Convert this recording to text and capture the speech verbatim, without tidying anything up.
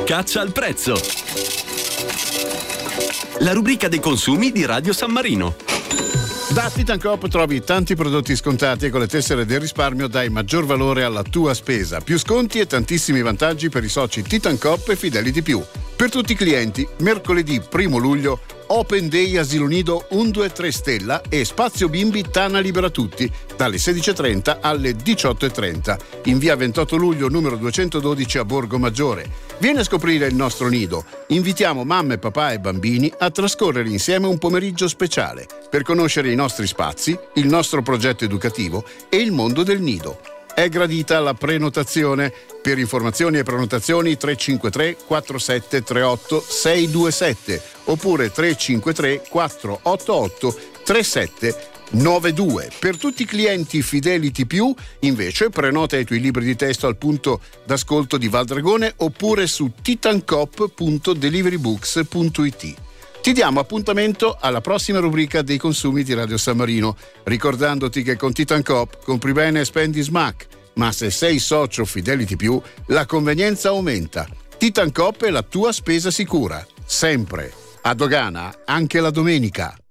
Caccia al prezzo. La rubrica dei consumi di Radio San Marino. Da Titan Coop trovi tanti prodotti scontati e con le tessere del risparmio dai maggior valore alla tua spesa. Più sconti e tantissimi vantaggi per i soci Titan Coop e Fidelity Più. Per tutti i clienti, mercoledì primo luglio, Open Day Asilo Nido uno due tre Stella e Spazio Bimbi Tana Libera Tutti, dalle sedici e trenta alle diciotto e trenta, in via ventotto luglio numero duecentododici a Borgo Maggiore. Vieni a scoprire il nostro nido. Invitiamo mamme, papà e bambini a trascorrere insieme un pomeriggio speciale per conoscere i nostri spazi, il nostro progetto educativo e il mondo del nido. È gradita la prenotazione. Per informazioni e prenotazioni tre cinque tre quattro sette tre otto sei due sette oppure tre cinque tre quattro otto otto tre sette nove due. Per tutti i clienti Fidelity Più, invece, prenota i tuoi libri di testo al punto d'ascolto di Val Dragone oppure su titancop punto deliverybooks punto it. Ti diamo appuntamento alla prossima rubrica dei consumi di Radio San Marino, ricordandoti che con Titan Coop compri bene e spendi smack, ma se sei socio Fidelity Più la convenienza aumenta. Titan Coop è la tua spesa sicura, sempre. A dogana anche la domenica.